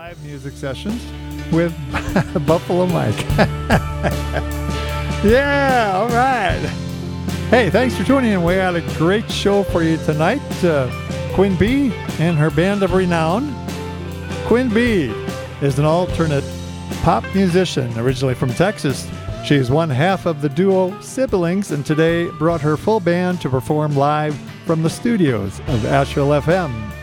Live music sessions with Buffalo Mike. Yeah, all right. Hey, thanks for tuning in. We had a great show for you tonight. Quinn B and her band of renown. Quinn B is an alternate pop musician originally from Texas. She is one half of the duo Siblings and today brought her full band to perform live from the studios of Asheville FM.